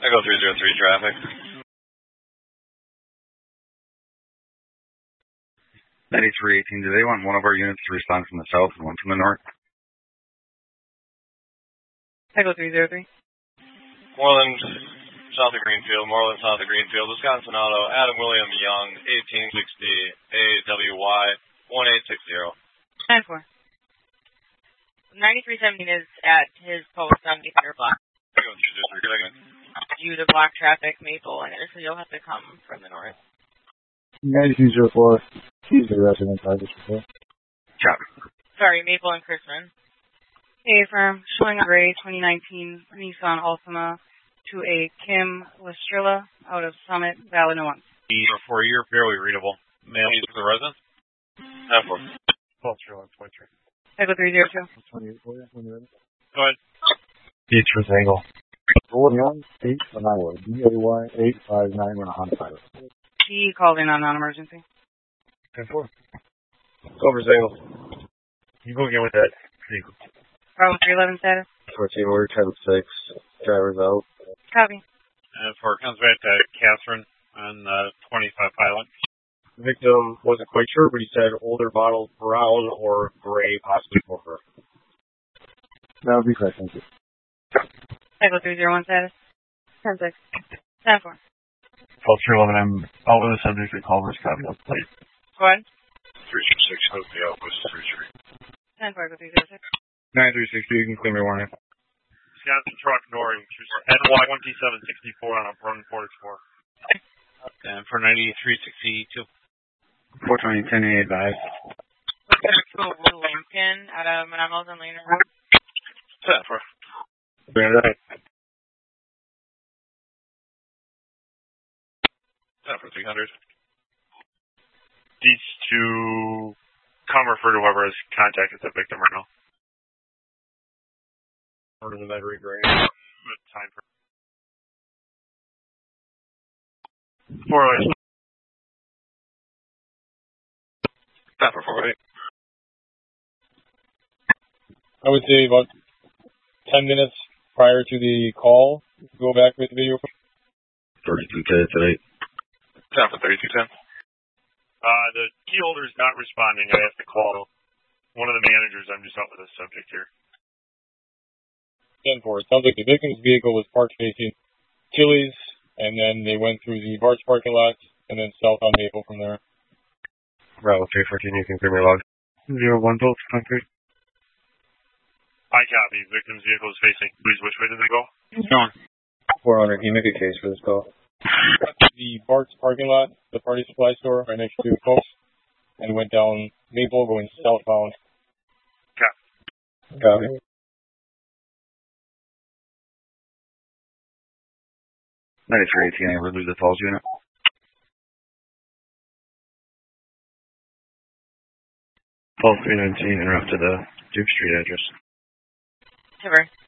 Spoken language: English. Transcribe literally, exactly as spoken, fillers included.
Echo three zero three traffic. ninety-three eighteen, do they want one of our units to respond from the south and one from the north? Echo three zero three. Moreland, south of Greenfield. Moreland, south of Greenfield. Wisconsin Auto. Adam William Young, eighteen sixty A W Y one eight six zero. nine four. ninety-three seventeen is at his post on the hundred block. Echo three zero three. Good again. Due to block traffic, Maple, and so you'll have to come from the north. ninety-two zero four. He's the resident target. Copy. Sorry, Maple and Chrisman. Hey, firm. Showing a gray twenty nineteen Nissan Altima to a Kim Lestrilla out of Summit, Valley Nuance. For a year, barely readable. Mail to the resident? ten four. twelve zero one twenty-three. Echo three zero two. twenty-eight for you when you're ready. Go ahead. Beatrice Angle. Young, eight from Iowa. D A Y eight five nine on a Honda Pilot. He called in on non-emergency. ten four. Over Zangle. You go again with that. Bravo three eleven status. fourteen, we're ten six. Driver's out. Copy. And for comes back to Catherine on uh, twenty-five Pilot. The victim wasn't quite sure, but he said older model brown or gray, possibly for her. That would be correct, thank you. Echo three zero one status. ten six. ten four. twelve three eleven, I'm out with the subject at Culver's copy. Please. Go ahead. three two six, hope the out was three three. ten four, Echo three zero six. nine three six two, you can claim your warning. Wisconsin truck north, N Y twenty-seven sixty-four on a Brun Ford Explorer. And for ninety-three sixty-two. four twenty, ten eight advised. Let's go to Lincoln out of Manamo's and Lane Road. ten four. Bring it right. ten for three hundred. These two come refer to whoever has contacted the victim right now. Order the battery gray. Time for four oh eight. Time for four oh eight. I would say about ten minutes prior to the call, go back with the video. thirty-two ten tonight. Time for thirty-two ten. Uh, the key holder is not responding. I have to call one of the managers. I'm just out with this subject here. ten four. It sounds like the victim's vehicle was parked facing Chili's, and then they went through the Bart's parking lot, and then south on Maple from there. Bravo three fourteen, you can clear your log. Zero one volts, concrete. I copy. Victim's vehicle is facing. Please, which way did they go? Gone. four hundred, can you make a case for this call? The Bart's parking lot, the party supply store, right next to Folks, and went down Maple, going southbound. Copy. Copy. ninety-three eighteen, I relieve the Falls unit. twelve three nineteen, interrupt to the Duke Street address. Tiver.